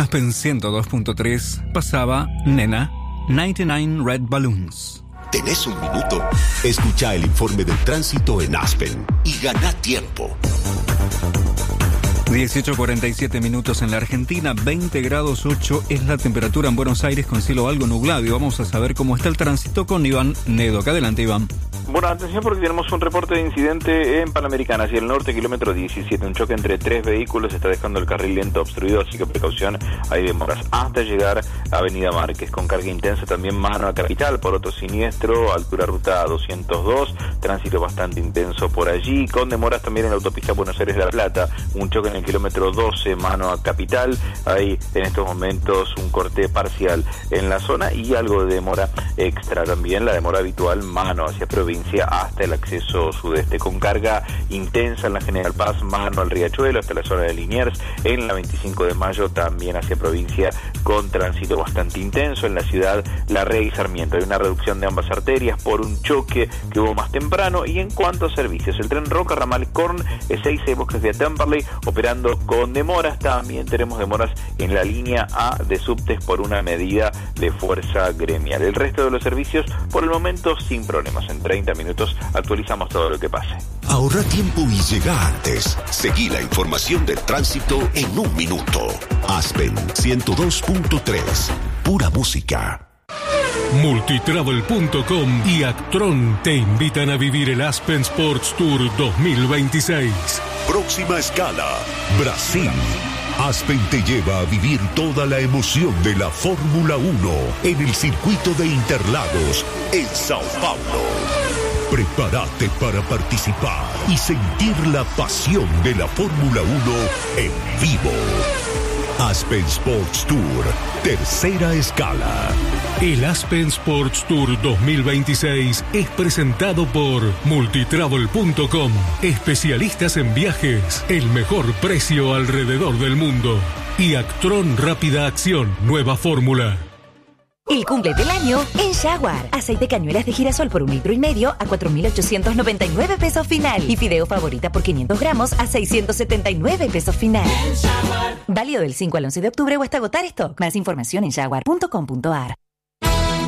Aspen 102.3 pasaba Nena, 99 Red Balloons. ¿Tenés un minuto? Escucha el informe del tránsito en Aspen y gana tiempo. 18:47 minutos en la Argentina, 20 grados 8 es la temperatura en Buenos Aires con cielo algo nublado, y vamos a saber cómo está el tránsito con Iván Nedo. Adelante, Iván. Bueno, atención porque tenemos un reporte de incidente en Panamericana, hacia el norte, kilómetro 17. Un choque entre 3 vehículos está dejando el carril lento obstruido, así que precaución, hay demoras hasta llegar a Avenida Márquez. Con carga intensa también mano a Capital por otro siniestro, altura ruta 202, tránsito bastante intenso por allí, con demoras también en la autopista Buenos Aires-La Plata. Un choque en el kilómetro 12, mano a Capital. Hay en estos momentos un corte parcial en la zona y algo de demora extra también, la demora habitual, mano hacia provincia hasta el acceso sudeste, con carga intensa en la General Paz, mano al Riachuelo hasta la zona de Liniers, en la 25 de mayo también hacia provincia con tránsito bastante intenso, en la ciudad La Rea y Sarmiento hay una reducción de ambas arterias por un choque que hubo más temprano. Y en cuanto a servicios, el tren Roca Ramal Korn, Ezeiza y Bosques de Temperley operando con demoras. También tenemos demoras en la línea A de subtes por una medida de fuerza gremial. El resto de los servicios por el momento sin problemas. En 30 minutos actualizamos todo lo que pase. Ahorra tiempo y llega antes. Seguí la información del tránsito en un minuto. Aspen 102.3. Pura música. Multitravel.com y Actron te invitan a vivir el Aspen Sports Tour 2026. Próxima escala, Brasil. Aspen te lleva a vivir toda la emoción de la Fórmula 1 en el circuito de Interlagos, en Sao Paulo. Prepárate para participar y sentir la pasión de la Fórmula 1 en vivo. Aspen Sports Tour, tercera escala. El Aspen Sports Tour 2026 es presentado por Multitravel.com. Especialistas en viajes, el mejor precio alrededor del mundo. Y Actron Rápida Acción, nueva fórmula. El cumple del año en Jaguar. Aceite cañuelas de girasol por 1,5 litros a 4.899 pesos final. Y fideo favorita por 500 gramos a 679 pesos final. Válido del 5 al 11 de octubre o hasta agotar stock. Más información en jaguar.com.ar.